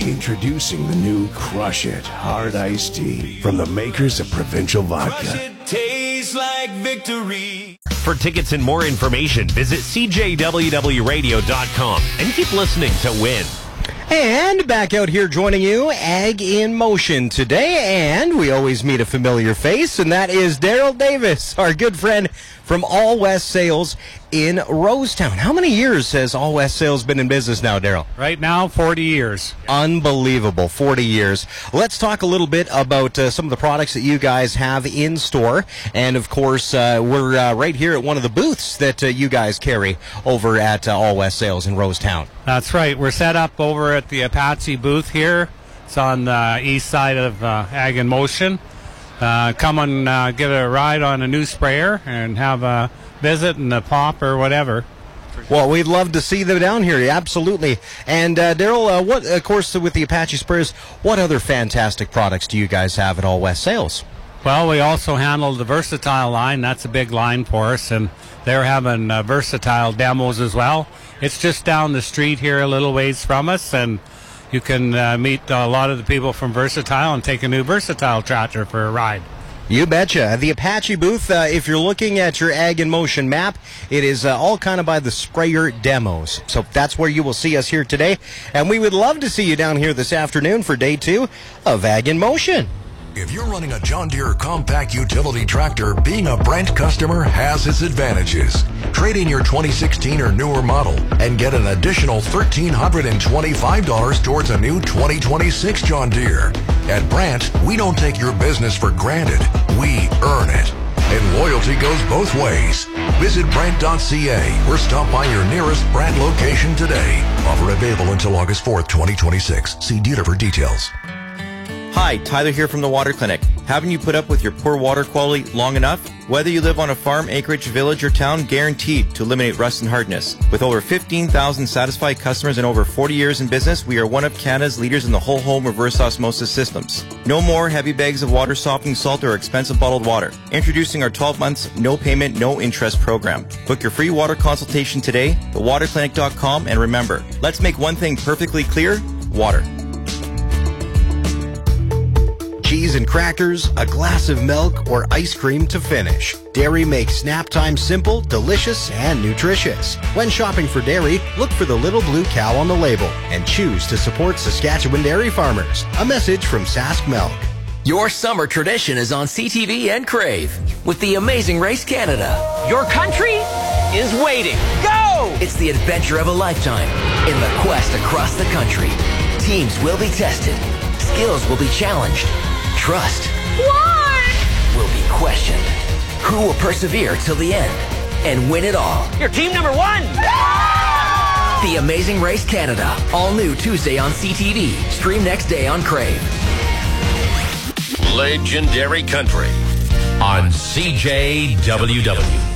Introducing the new Crush It Hard Iced Tea from the makers of Provincial Vodka. Crush it, tastes like victory. For tickets and more information, visit cjwwradio.com and keep listening to win. And back out here joining you, Ag in Motion today, and we always meet a familiar face, and that is Daryl Davis, our good friend from All West Sales in Rosetown. How many years has All West Sales been in business now, Daryl? Right now, 40 years. Unbelievable, 40 years. Let's talk a little bit about some of the products that you guys have in store, and of course, we're right here at one of the booths that you guys carry over at All West Sales in Rosetown. That's right. We're set up over at the Apache booth here. It's on the east side of Ag in Motion. Come and get a ride on a new sprayer and have a visit and a pop or whatever. Well, we'd love to see them down here, absolutely. And Daryl, what, of course, with the Apache sprayers, what other fantastic products do you guys have at All West Sales? Well, we also handle the Versatile line. That's a big line for us, and they're having Versatile demos as well. It's just down the street here a little ways from us, and you can meet a lot of the people from Versatile and take a new Versatile tractor for a ride. You betcha. The Apache booth, if you're looking at your Ag in Motion map, it is all kind of by the sprayer demos. So that's where you will see us here today. And we would love to see you down here this afternoon for day 2 of Ag in Motion. If you're running a John Deere compact utility tractor, being a Brent customer has its advantages. Trade in your 2016 or newer model and get an additional $1,325 towards a new 2026 John Deere. At Brent, we don't take your business for granted. We earn it. And loyalty goes both ways. Visit Brent.ca or stop by your nearest Brent location today. Offer available until August 4th, 2026. See dealer for details. Hi, Tyler here from the Water Clinic. Haven't you put up with your poor water quality long enough? Whether you live on a farm, acreage, village, or town, guaranteed to eliminate rust and hardness. With over 15,000 satisfied customers and over 40 years in business, we are one of Canada's leaders in the whole home reverse osmosis systems. No more heavy bags of water softening salt or expensive bottled water. Introducing our 12 months, no payment, no interest program. Book your free water consultation today, thewaterclinic.com, and remember, let's make one thing perfectly clear, water. Cheese and crackers, a glass of milk, or ice cream to finish. Dairy makes snap time simple, delicious, and nutritious. When shopping for dairy, look for the little blue cow on the label and choose to support Saskatchewan dairy farmers. A message from Sask Milk. Your summer tradition is on CTV and Crave with the Amazing Race Canada. Your country is waiting. Go! It's the adventure of a lifetime in the quest across the country. Teams will be tested. Skills will be challenged. Trust will be questioned. Who will persevere till the end and win it all? Your team number 1! The Amazing Race Canada. All new Tuesday on CTV. Stream next day on Crave. Legendary Country on CJWW.